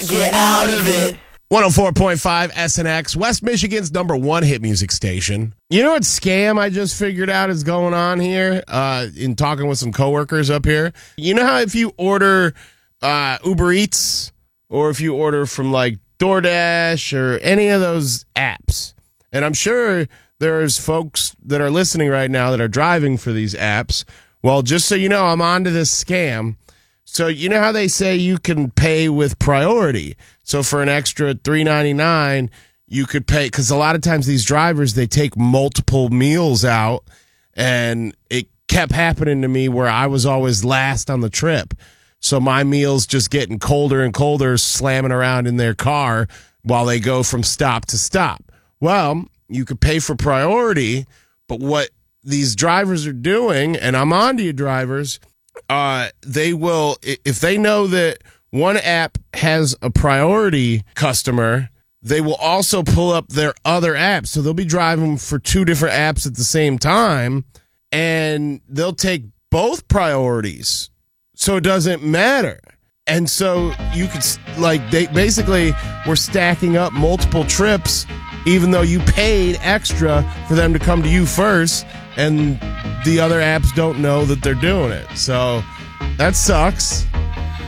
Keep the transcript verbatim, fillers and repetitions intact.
can't get out of it. one oh four point five S N X, West Michigan's number one hit music station. You know what scam I just figured out is going on here uh, in talking with some coworkers up here? You know how if you order uh, Uber Eats or if you order from like DoorDash or any of those apps, and I'm sure there's folks that are listening right now that are driving for these apps. Well, just so you know, I'm onto this scam. So you know how they say you can pay with priority? So for an extra three ninety-nine, you could pay, because a lot of times these drivers, they take multiple meals out, and it kept happening to me where I was always last on the trip. So my meals just getting colder and colder, slamming around in their car while they go from stop to stop. Well, you could pay for priority, but what these drivers are doing, and I'm on to you drivers, uh, they will, if they know that one app has a priority customer, they will also pull up their other apps. So they'll be driving for two different apps at the same time, and they'll take both priorities. So it doesn't matter. And so you could, like, they basically were stacking up multiple trips, even though you paid extra for them to come to you first, and the other apps don't know that they're doing it. So that sucks.